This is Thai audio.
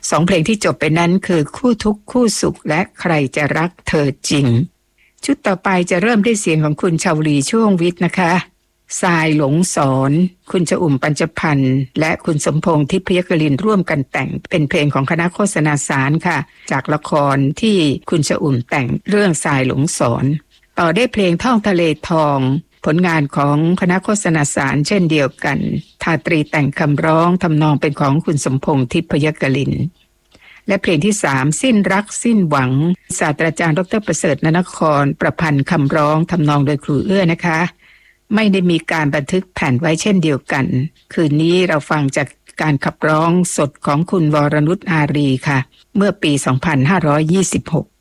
2เพลงที่จบไปนั้นคือคู่ทุกข์คู่สุขและใครจะรักเธอจริงชุดต่อไปจะเริ่มด้วยเสียงของคุณชาวลีช่วงวิทย์นะคะทรายหลงสอนคุณชอุ่มปัญจพันธ์และคุณสมพงษ์ทิพยกลินร่วมกันแต่งเป็นเพลงของคณะโฆษณาสารค่ะจากละครที่คุณชอุ่มแต่งเรื่องทรายหลงสอนต่อได้เพลงท่องทะเลทองผลงานของคณะโฆษณาสารเช่นเดียวกันทาตรีแต่งคำร้องทำนองเป็นของคุณสมพงษ์ทิพยกลินและเพลงที่3สิ้นรักสิ้นหวังศาสตราจารย์ดร.ประเสริฐนครประพันธ์คำร้องทำนองโดยครูเอื้อนะคะไม่ได้มีการบันทึกแผ่นไว้เช่นเดียวกันคืนนี้เราฟังจากการขับร้องสดของคุณวรนุชอารีค่ะเมื่อปี 2526